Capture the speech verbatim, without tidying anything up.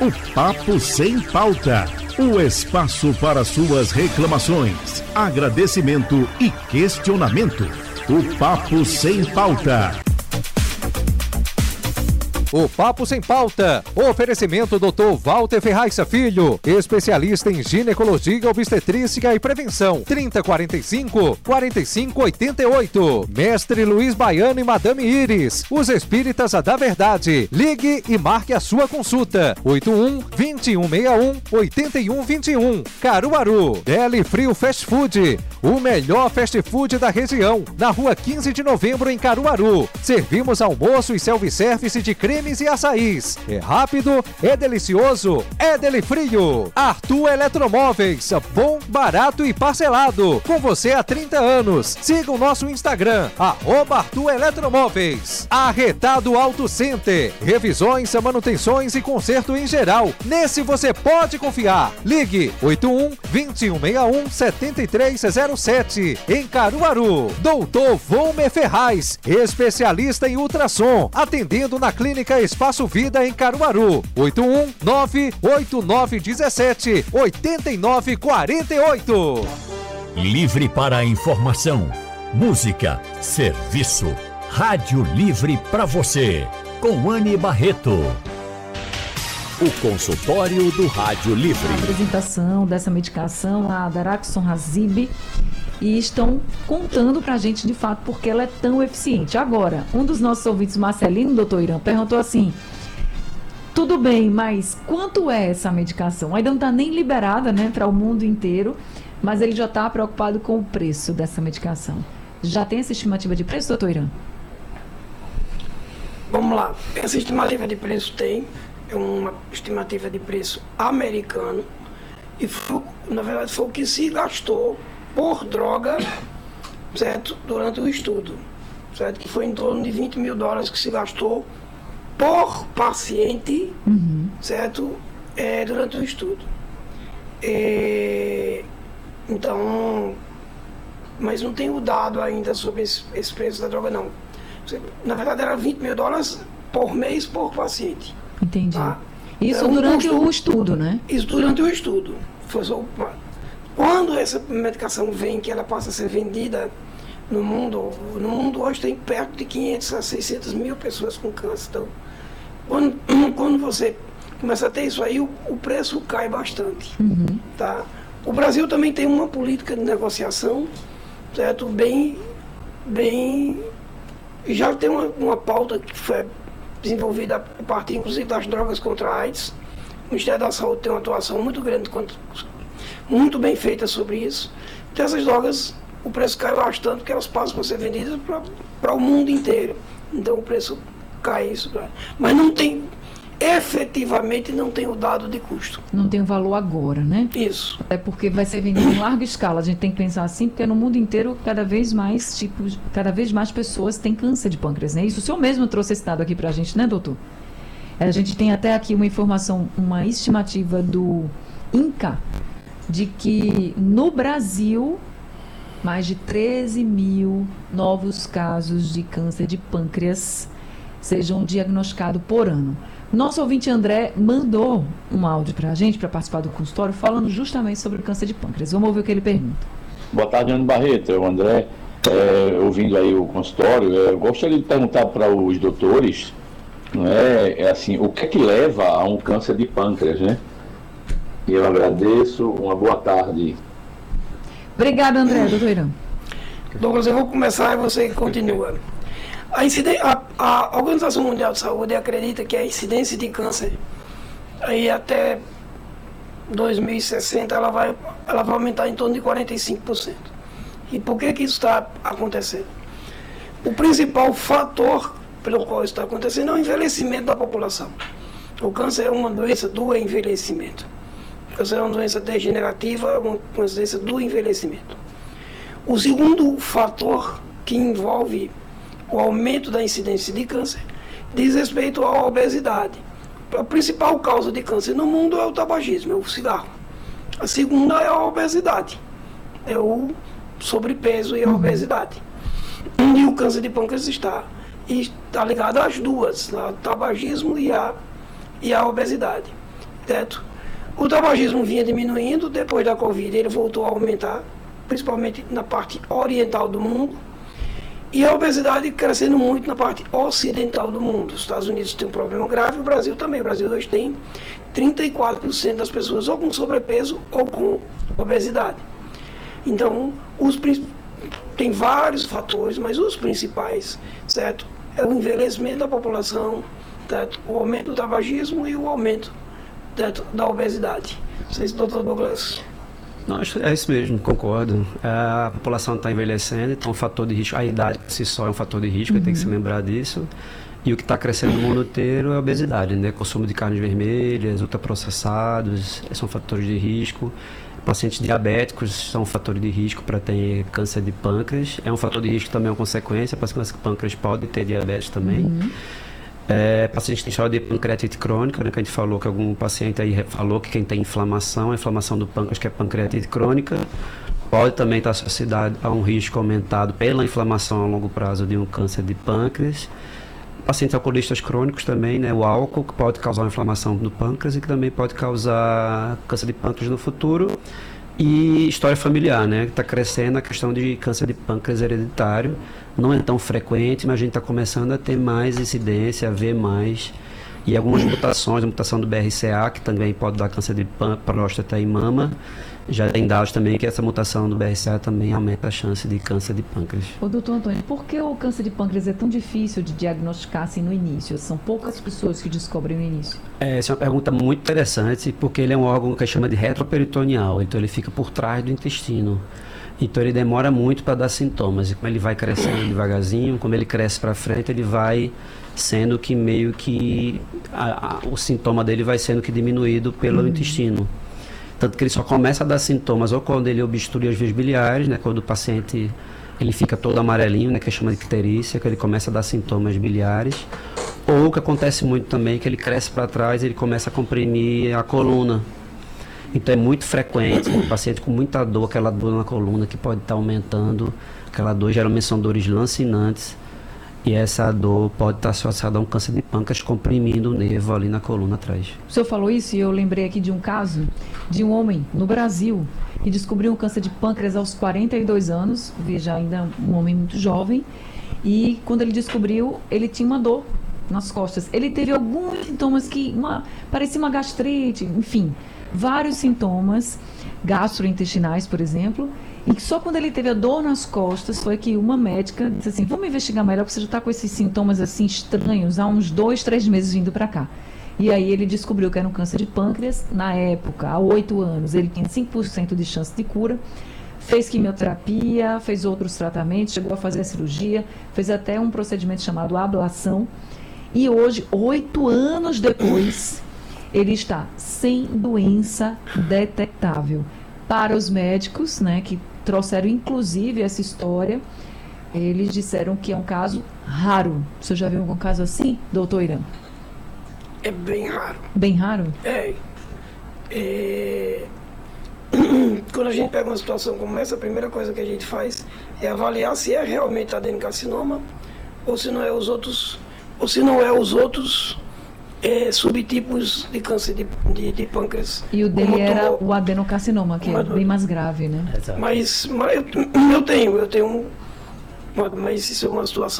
O Papo Sem Pauta. O espaço para suas reclamações, agradecimento e questionamento. O Papo Sem Pauta. O Papo Sem Pauta. Oferecimento doutor Walter Ferraixa Filho, especialista em ginecologia, obstetrícia e prevenção. trinta quarenta e cinco, quarenta e cinco oitenta e oito. Mestre Luiz Baiano e Madame Iris, os espíritas da verdade. Ligue e marque a sua consulta. oito um, vinte e um sessenta e um, oitenta e um vinte e um. Caruaru. Deli Frio Fast Food, o melhor fast food da região. Na rua quinze de novembro, em Caruaru. Servimos almoço e self-service de creme e açaís. É rápido, é delicioso, é Deli Frio. Arthur Eletromóveis, bom, barato e parcelado. Com você há trinta anos. Siga o nosso Instagram, arroba Arthur Eletromóveis. Arretado Auto Center, revisões, manutenções e conserto em geral. Nesse você pode confiar. Ligue oito um, vinte e um sessenta e um, setenta e três zero sete. Em Caruaru. Doutor Volmer Ferraz, especialista em ultrassom, atendendo na clínica Espaço Vida em Caruaru. oito um nove oito nove um sete oito nove quatro oito. Livre para a informação, música, serviço. Rádio Livre para você, com Anne Barreto. O consultório do Rádio Livre. A apresentação dessa medicação, a Daraxonrasib, e estão contando pra gente de fato porque ela é tão eficiente. Agora, um dos nossos ouvintes, Marcelino, doutor Irã, perguntou assim: tudo bem, mas quanto é essa medicação? Ainda não está nem liberada, né, para o mundo inteiro, mas ele já está preocupado com o preço dessa medicação. Já tem essa estimativa de preço, doutor Irã? Vamos lá, essa estimativa de preço tem, é uma estimativa de preço americano, e foi, na verdade foi o que se gastou por droga, certo, durante o estudo, certo, que foi em torno de vinte mil dólares que se gastou por paciente, uhum. certo, é, durante o estudo. É, então, mas não tenho dado ainda sobre esse, esse preço da droga, não. Na verdade, era vinte mil dólares por mês por paciente. Entendi. Tá? Isso um durante custo, o estudo, né? Isso durante o estudo. Foi só, quando essa medicação vem, que ela passa a ser vendida no mundo, no mundo hoje tem perto de quinhentas a seiscentas mil pessoas com câncer. Então, quando, quando você começa a ter isso aí, o, o preço cai bastante. Uhum. Tá? O Brasil também tem uma política de negociação, certo? Bem, bem, já tem uma, uma pauta que foi desenvolvida a partir, inclusive, das drogas contra a AIDS. O Ministério da Saúde tem uma atuação muito grande, muito bem feita sobre isso. Então, essas drogas, o preço cai bastante, porque elas passam a ser vendidas para o mundo inteiro. Então, o preço cai isso. Mas não tem, efetivamente, não tem o dado de custo. Não tem o valor agora, né? Isso. É porque vai ser vendido em larga escala. A gente tem que pensar assim, porque no mundo inteiro, cada vez mais tipos, cada vez mais pessoas têm câncer de pâncreas, né? Isso o senhor mesmo trouxe esse dado aqui para a gente, né, doutor? A gente tem até aqui uma informação, uma estimativa do INCA, de que no Brasil, mais de treze mil novos casos de câncer de pâncreas sejam diagnosticados por ano. Nosso ouvinte André mandou um áudio para a gente, para participar do consultório, falando justamente sobre o câncer de pâncreas. Vamos ouvir o que ele pergunta. Boa tarde, Ana Barreto. É o André, é, ouvindo aí o consultório. Eu gostaria de perguntar para os doutores, não é, é assim, o que é que leva a um câncer de pâncreas, né? E eu agradeço. Uma boa tarde. Obrigada, André. Doutor Irã. Douglas, eu vou começar e você continua. A, inciden- a, a Organização Mundial de Saúde acredita que a incidência de câncer aí até dois mil e sessenta ela vai, ela vai aumentar em torno de quarenta e cinco por cento. E por que que isso está acontecendo? O principal fator pelo qual isso está acontecendo é o envelhecimento da população. O câncer é uma doença do envelhecimento. O câncer é uma doença degenerativa, uma doença do envelhecimento. O segundo fator que envolve o aumento da incidência de câncer diz respeito à obesidade. A principal causa de câncer no mundo é o tabagismo, é o cigarro. A segunda é a obesidade, é o sobrepeso e a obesidade. E o câncer de pâncreas está, está ligado às duas, ao tabagismo e à, e à obesidade. certo? O tabagismo vinha diminuindo, depois da Covid ele voltou a aumentar, principalmente na parte oriental do mundo, e a obesidade crescendo muito na parte ocidental do mundo. Os Estados Unidos têm um problema grave, o Brasil também. O Brasil hoje tem trinta e quatro por cento das pessoas ou com sobrepeso ou com obesidade. Então, os, tem vários fatores, mas os principais, certo? É o envelhecimento da população, certo? O aumento do tabagismo e o aumento, certo, da obesidade. Não sei se o doutor Douglas... Não, é isso mesmo, concordo. A população está envelhecendo, então um fator de risco, a idade por si só é um fator de risco, uhum. Tem que se lembrar disso. E o que está crescendo no mundo inteiro é a obesidade, né? Consumo de carnes vermelhas, ultraprocessados, são fatores de risco. Pacientes diabéticos são um fator de risco para ter câncer de pâncreas. É um fator de risco também, é uma consequência, pacientes de pâncreas podem ter diabetes também. Uhum. É, pacientes que têm história de pancreatite crônica, né, que a gente falou que algum paciente aí falou que quem tem inflamação, a inflamação do pâncreas, que é pancreatite crônica, pode também estar associado a um risco aumentado pela inflamação a longo prazo de um câncer de pâncreas. Pacientes alcoolistas crônicos também, né, o álcool que pode causar inflamação do pâncreas e que também pode causar câncer de pâncreas no futuro. E história familiar, né, que está crescendo a questão de câncer de pâncreas hereditário. Não é tão frequente, mas a gente está começando a ter mais incidência, a ver mais. E algumas mutações, a mutação do B R C A, que também pode dar câncer de próstata e mama. Já tem dados também que essa mutação do B R C A também aumenta a chance de câncer de pâncreas. Ô, doutor Antônio, por que o câncer de pâncreas é tão difícil de diagnosticar assim no início? São poucas pessoas que descobrem no início. É, essa é uma pergunta muito interessante, porque ele é um órgão que chama de retroperitoneal, então ele fica por trás do intestino. Então ele demora muito para dar sintomas, e como ele vai crescendo devagarzinho, como ele cresce para frente, ele vai sendo que meio que a, a, o sintoma dele vai sendo que diminuído pelo uhum. intestino. Tanto que ele só começa a dar sintomas ou quando ele obstrui as vias biliares, né, quando o paciente ele fica todo amarelinho, né, que chama de icterícia, que ele começa a dar sintomas biliares, ou o que acontece muito também, que ele cresce para trás e ele começa a comprimir a coluna. Então é muito frequente, um paciente com muita dor, aquela dor na coluna que pode estar aumentando, aquela dor geralmente são dores lancinantes, e essa dor pode estar associada a um câncer de pâncreas comprimindo o nervo ali na coluna atrás. O senhor falou isso e eu lembrei aqui de um caso de um homem no Brasil que descobriu um câncer de pâncreas aos quarenta e dois anos, veja, ainda um homem muito jovem, e quando ele descobriu, ele tinha uma dor nas costas. Ele teve alguns sintomas que, uma, parecia uma gastrite, enfim, vários sintomas gastrointestinais, por exemplo, e que só quando ele teve a dor nas costas foi que uma médica disse assim, vamos investigar melhor, porque você já está com esses sintomas assim estranhos há uns dois, três meses vindo para cá. E aí ele descobriu que era um câncer de pâncreas. Na época, há oito anos, ele tinha cinco por cento de chance de cura, fez quimioterapia, fez outros tratamentos, chegou a fazer a cirurgia, fez até um procedimento chamado ablação, e hoje, oito anos depois, ele está sem doença detectável. Para os médicos, né, que trouxeram inclusive essa história, eles disseram que é um caso raro. Você já viu algum caso assim, doutor Irã? É bem raro. Bem raro? É. é... Quando a gente pega uma situação como essa, a primeira coisa que a gente faz é avaliar se é realmente adenocarcinoma ou se não é os outros, ou se não é os outros é, subtipos de câncer de, de, de pâncreas. E o dele era tomou... o adenocarcinoma, que é bem mais grave, né? Mas, mas eu, eu tenho, eu tenho, mas isso é uma situação